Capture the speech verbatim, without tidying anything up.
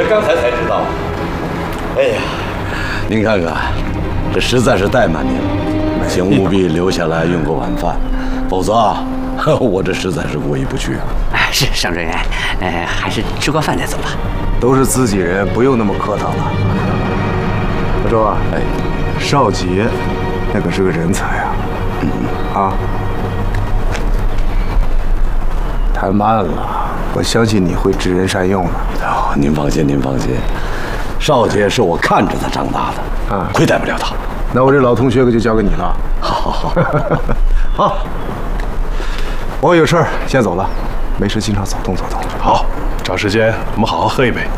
刚才才知道。哎呀，您看看，这实在是怠慢您了，请务必留下来用个晚饭，否则啊，我这实在是过意不去啊。 哎，是尚专员，呃，还是吃过饭再走吧。 都是自己人，不用那么客套了。大周啊，哎，少杰，那可是个人才啊。嗯啊，太慢了，我相信你会知人善用的。 哦，您放心，您放心，少杰是我看着他长大的，啊，亏待不了他。 那我这老同学可就交给你了。 好好好， 好，我有事儿先走了，没事经常走动走动。 好，找时间我们好好喝一杯。